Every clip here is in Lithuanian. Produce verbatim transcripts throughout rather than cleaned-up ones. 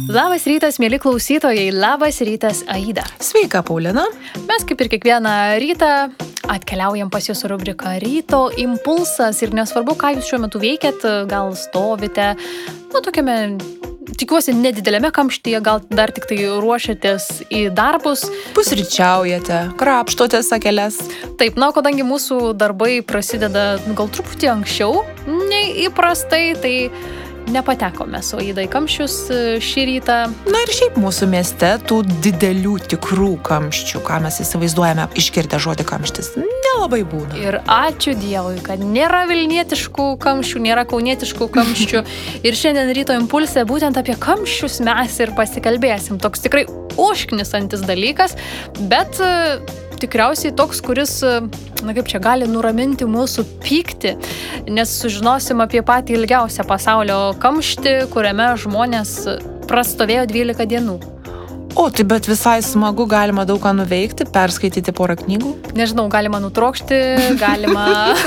Labas rytas, mėly klausytojai, labas rytas, Aida. Sveika, Paulina. Mes kaip ir kiekvieną rytą atkeliaujam pas jūsų rubriką Ryto impulsas ir nesvarbu, ką jūs šiuo metu veikiat, gal stovite, nu, tokiame, tikiuosi, nedidelėme kamštyje, gal dar tik tai ruošiatės į darbus. Pusryčiaujate, krapštotės akeles. Taip, na, kadangi mūsų darbai prasideda gal truputį anksčiau nei įprastai, tai nepatekome su Aida į kamščius šį rytą. Na ir šiaip mūsų mieste tų didelių tikrų kamščių, ką mes įsivaizduojame išgirdę žodį kamštis, nelabai būna. Ir ačiū Dievui, kad nėra vilnietiškų kamščių, nėra kaunietiškų kamščių. Ir šiandien Ryto impulse būtent apie kamščius mes ir pasikalbėsim. Toks tikrai užknisantis dalykas, bet tikriausiai toks, kuris, na kaip čia, gali nuraminti mūsų pyktį, nes sužinosim apie patį ilgiausią pasaulio kamštį, kuriame žmonės prastovėjo dvylika dienų. O, tai bet visai smagu, galima daug ką nuveikti, perskaityti porą knygų. Nežinau, galima nutrokšti, galima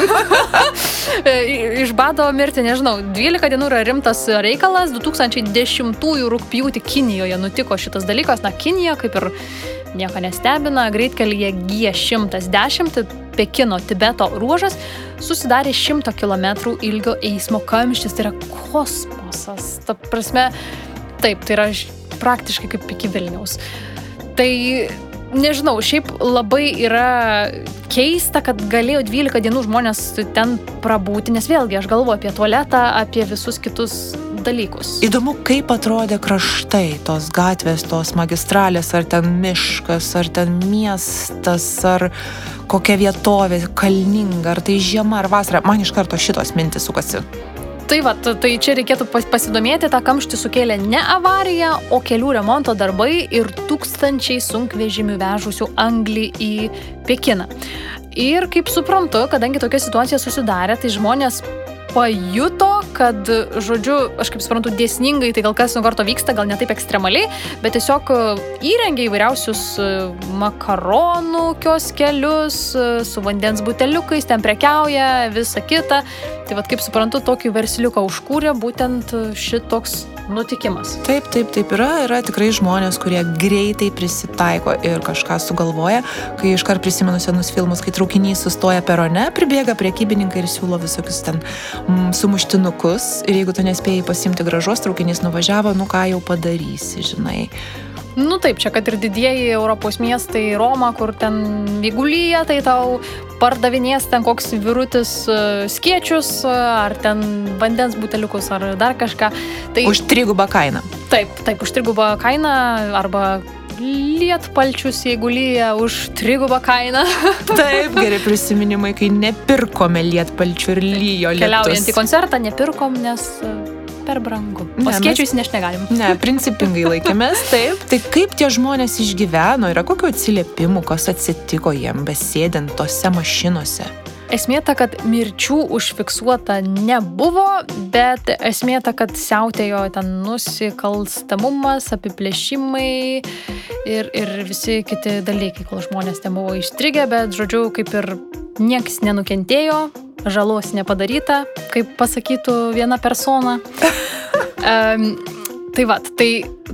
iš bado mirti, nežinau. dvylika dienų yra rimtas reikalas, du tūkstančiai dešimtųjų rugpjūtį Kinijoje nutiko šitas dalykas. Na, Kinija, kaip ir nieko nestebina, greitkelyje G šimtas dešimt, Pekino Tibeto ruožas, susidarė šimto kilometrų ilgio eismo kamštis. Tai yra kosmosas. Ta prasme, taip, tai yra praktiškai kaip iki Vilniaus. Tai, nežinau, šiaip labai yra keista, kad galėjo dvylika dienų žmonės ten prabūti, nes vėlgi aš galvoju apie tualetą, apie visus kitus dalykus. Įdomu, kaip atrodė kraštai, tos gatvės, tos magistralės, ar ten miškas, ar ten miestas, ar kokia vietovė, kalninga, ar tai žiema, ar vasara. Man iš karto šitos mintis sukasi. Tai va, tai čia reikėtų pasidomėti, tą kamštį sukėlė ne avarija, o kelių remonto darbai ir tūkstančiai sunkvežimių vežusių anglį į Pekiną. Ir kaip suprantu, kadangi tokia situacija susidarė, tai žmonės pajuto, kad, žodžiu, aš kaip suprantu, dėsningai, tai gal kas nuo karto vyksta, gal ne taip ekstremaliai, bet tiesiog įrengė įvairiausius makaronų kioskelius su vandens buteliukais, ten prekiauja, visa kita. Tai vat, kaip suprantu, tokį versliuką užkūrė būtent šitoks nutikimas. Taip, taip, taip yra, yra tikrai žmonės, kurie greitai prisitaiko ir kažką sugalvoja. Kai iškart prisimenu senus filmus, kai traukinys sustoja perone, pribėga prekybininkai ir siūlo visokius ten mm, sumuštinukus. Ir jeigu tu nespėjai pasiimti gražos, traukinys nuvažiavo, nu ką jau padarysi, žinai. Nu taip, čia kad ir didieji Europos miestai, Roma, kur ten jeigu lyja, tai tau pardavinės ten koks vyrutis skėčius, ar ten vandens buteliukus, ar dar kažką. Tai, už trigubą kainą. Taip, taip, už trigubą kainą, arba lietpalčius, jeigu lyja, už trigubą kainą. Taip, geri prisiminimai, kai nepirkome lietpalčių ir lyjo lietus. Keliaujant į koncertą nepirkom, nes per brangu. O ne, skėčių įsinešti negalim. Ne, principingai laikėmės, taip. Tai kaip tie žmonės išgyveno, yra kokių atsiliepimų, kas atsitiko jiem besėdint tose mašinose? Esmė ta, kad mirčių užfiksuota nebuvo, bet esmė ta, kad siautėjo ten nusikalstamumas, apiplėšimai ir, ir visi kiti dalykai, kol žmonės ten buvo įstrigę, bet, žodžiu, kaip ir nieks nenukentėjo, žalos nepadaryta, kaip pasakytų viena persona. um, tai va, tai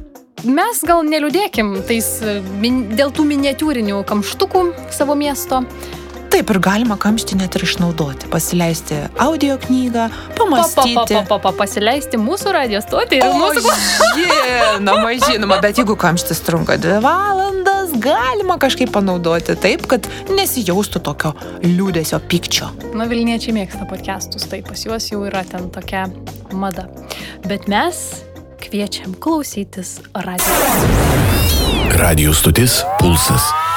mes gal neliūdėkim tais, dėl tų miniatiūrinių kamštukų savo miesto. Taip, ir galima kamštį net ir išnaudoti, pasileisti audio knygą, pamastyti. Pa, pa, pa, pa, pasileisti mūsų radijo stotį ir o, mūsų... žinoma, žinoma, bet jeigu kamštis trunka dvi valandas, galima kažkaip panaudoti taip, kad nesijaustų tokio liūdesio pykčio. Na, Vilniečiai mėgsta podcastus, tai pas juos jau yra ten tokia mada. Bet mes kviečiam klausytis radijo. Radijo stotis Pulsas.